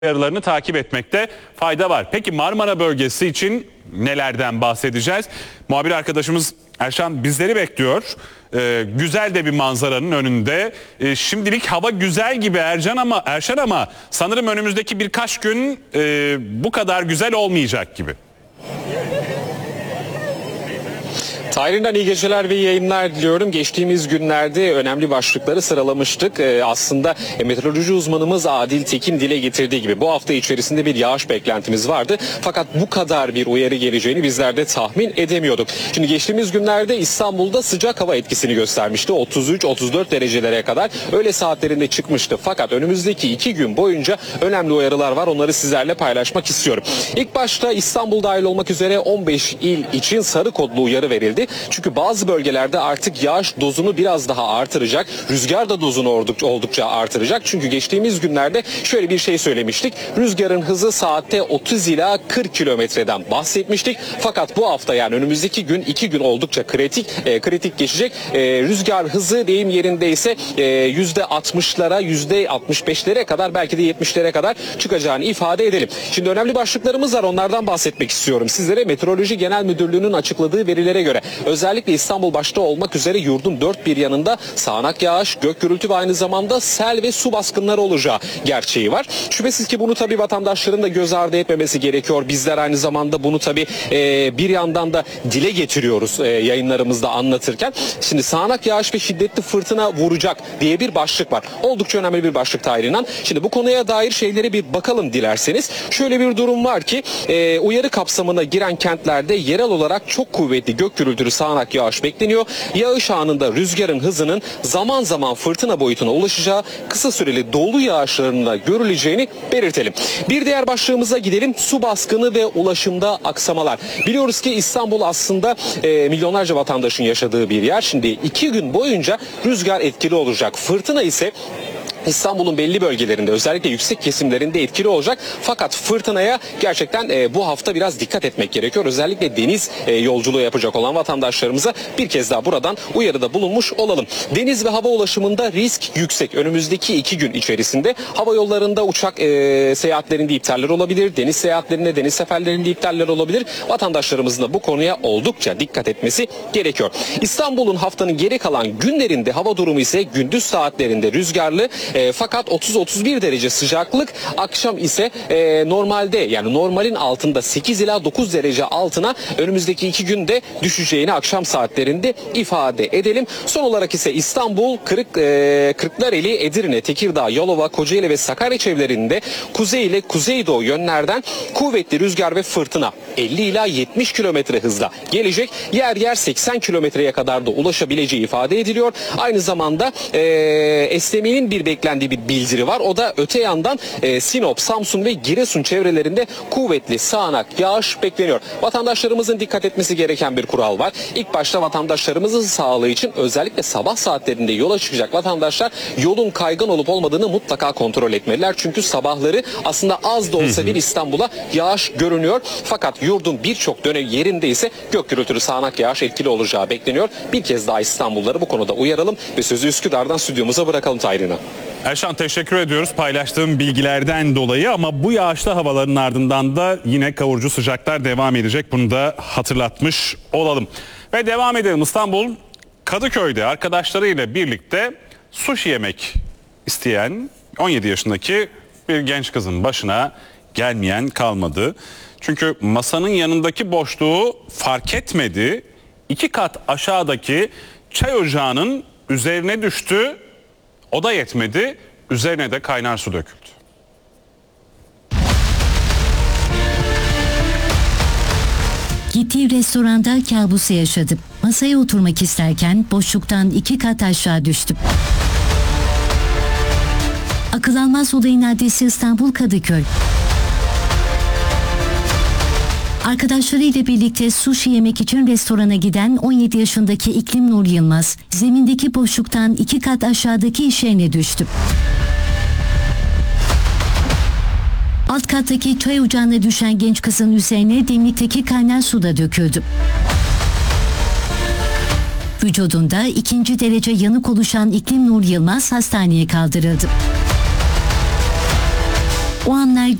uyarılarını takip etmekte fayda var. Peki Marmara bölgesi için nelerden bahsedeceğiz? Muhabir arkadaşımız Erşan bizleri bekliyor. Güzel de bir manzaranın önünde. Şimdilik hava güzel gibi Erşan ama sanırım önümüzdeki birkaç gün bu kadar güzel olmayacak gibi. Tahir'den iyi geceler ve yayınlar diliyorum. Geçtiğimiz günlerde önemli başlıkları sıralamıştık. Aslında meteoroloji uzmanımız Adil Tekin dile getirdiği gibi bu hafta içerisinde bir yağış beklentimiz vardı. Fakat bu kadar bir uyarı geleceğini bizler de tahmin edemiyorduk. Şimdi geçtiğimiz günlerde İstanbul'da sıcak hava etkisini göstermişti. 33-34 derecelere kadar öğle saatlerinde çıkmıştı. Fakat önümüzdeki 2 gün boyunca önemli uyarılar var. Onları sizlerle paylaşmak istiyorum. İlk başta İstanbul dahil olmak üzere 15 il için sarı kodlu uyarı verildi. Çünkü bazı bölgelerde artık yağış dozunu biraz daha artıracak. Rüzgar da dozunu oldukça artıracak. Çünkü geçtiğimiz günlerde şöyle bir şey söylemiştik. Rüzgarın hızı saatte 30 ila 40 kilometreden bahsetmiştik. Fakat bu hafta yani önümüzdeki gün 2 gün oldukça kritik geçecek. Rüzgar hızı deyim yerindeyse %60'lara %65'lere kadar belki de 70'lere kadar çıkacağını ifade edelim. Şimdi önemli başlıklarımız var. Onlardan bahsetmek istiyorum. Sizlere Meteoroloji Genel Müdürlüğü'nün açıkladığı verilere göre özellikle İstanbul başta olmak üzere yurdun dört bir yanında sağanak yağış, gök gürültü ve aynı zamanda sel ve su baskınları olacağı gerçeği var. Şüphesiz ki bunu tabii vatandaşların da göz ardı etmemesi gerekiyor. Bizler aynı zamanda bunu tabii bir yandan da dile getiriyoruz yayınlarımızda anlatırken. Şimdi sağanak yağış ve şiddetli fırtına vuracak diye bir başlık var. Oldukça önemli bir başlık Tahir İnan. Şimdi bu konuya dair şeylere bir bakalım dilerseniz. Şöyle bir durum var ki uyarı kapsamına giren kentlerde yerel olarak çok kuvvetli gök gürültülü sağanak yağış bekleniyor. Yağış anında rüzgarın hızının zaman zaman fırtına boyutuna ulaşacağı, kısa süreli dolu yağışlarında görüleceğini belirtelim. Bir diğer başlığımıza gidelim. Su baskını ve ulaşımda aksamalar. Biliyoruz ki İstanbul aslında milyonlarca vatandaşın yaşadığı bir yer. Şimdi 2 gün boyunca rüzgar etkili olacak. Fırtına ise İstanbul'un belli bölgelerinde özellikle yüksek kesimlerinde etkili olacak. Fakat fırtınaya gerçekten bu hafta biraz dikkat etmek gerekiyor. Özellikle deniz yolculuğu yapacak olan vatandaşlarımıza bir kez daha buradan uyarıda bulunmuş olalım. Deniz ve hava ulaşımında risk yüksek. Önümüzdeki 2 gün içerisinde hava yollarında uçak seyahatlerinde iptaller olabilir. Deniz seyahatlerinde, deniz seferlerinde iptaller olabilir. Vatandaşlarımızın da bu konuya oldukça dikkat etmesi gerekiyor. İstanbul'un haftanın geri kalan günlerinde hava durumu ise gündüz saatlerinde rüzgarlı. Fakat 30-31 derece sıcaklık, akşam ise normalde yani normalin altında 8 ila 9 derece altına önümüzdeki 2 günde düşeceğini akşam saatlerinde ifade edelim. Son olarak ise İstanbul, Kırklareli, Edirne, Tekirdağ, Yalova, Kocaeli ve Sakarya çevrelerinde kuzey ile kuzeydoğu yönlerden kuvvetli rüzgar ve fırtına 50 ila 70 kilometre hızla gelecek. Yer yer 80 kilometreye kadar da ulaşabileceği ifade ediliyor. Aynı zamanda esnemenin bir beklendiği bir bildiri var. O da öte yandan Sinop, Samsun ve Giresun çevrelerinde kuvvetli sağanak yağış bekleniyor. Vatandaşlarımızın dikkat etmesi gereken bir kural var. İlk başta vatandaşlarımızın sağlığı için özellikle sabah saatlerinde yola çıkacak vatandaşlar yolun kaygan olup olmadığını mutlaka kontrol etmeliler. Çünkü sabahları aslında az da olsa bir İstanbul'a yağış görünüyor. Fakat yurdun birçok yerinde ise gök gürültülü sağanak yağış etkili olacağı bekleniyor. Bir kez daha İstanbulluları bu konuda uyaralım ve sözü Üsküdar'dan stüdyomuza bırakalım Tahir'ine. Erşan teşekkür ediyoruz paylaştığım bilgilerden dolayı ama bu yağışlı havaların ardından da yine kavurucu sıcaklar devam edecek. Bunu da hatırlatmış olalım. Ve devam edelim. İstanbul Kadıköy'de arkadaşlarıyla birlikte sushi yemek isteyen 17 yaşındaki bir genç kızın başına gelmeyen kalmadı. Çünkü masanın yanındaki boşluğu fark etmedi. 2 kat aşağıdaki çay ocağının üzerine düştü. O da yetmedi. Üzerine de kaynar su döküldü. Gittiği restoranda kabusu yaşadı. Masaya oturmak isterken boşluktan 2 kat aşağı düştü. Akıl almaz olayın adresi İstanbul Kadıköy. Arkadaşlarıyla birlikte sushi yemek için restorana giden 17 yaşındaki İklim Nur Yılmaz, zemindeki boşluktan 2 kat aşağıdaki iş yerine düştü. Alt kattaki çay ocağına düşen genç kızın üzerine demlikteki kaynar su da döküldü. Vücudunda 2. derece yanık oluşan İklim Nur Yılmaz hastaneye kaldırıldı. O anlar